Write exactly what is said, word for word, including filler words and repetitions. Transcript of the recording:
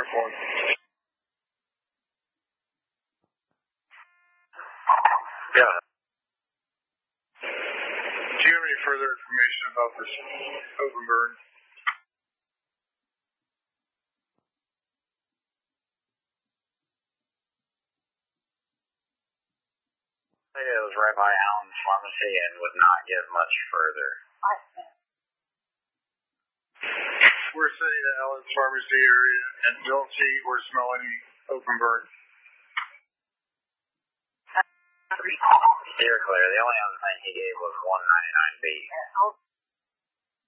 current one. Yeah. Do you have any further information about this open burn? It was right by Allen's Pharmacy and would not get much further. We're sitting at Allen's Pharmacy area and don't see or smell any open burn. You're clear. The only other thing he gave was one ninety-nine B.